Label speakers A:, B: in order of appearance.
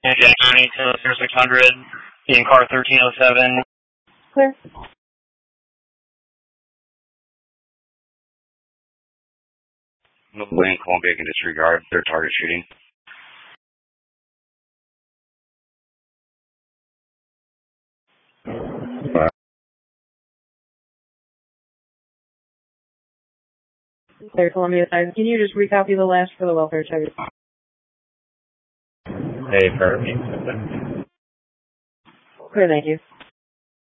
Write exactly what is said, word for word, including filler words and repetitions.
A: Jack County to zero six hundred, in car thirteen oh seven.
B: Clear.
C: Lane Columbia can disregard their target shooting.
B: Clear, Columbia side. Can you just recopy the last for the welfare check?
D: Hey, perfect.
B: Clear, thank you.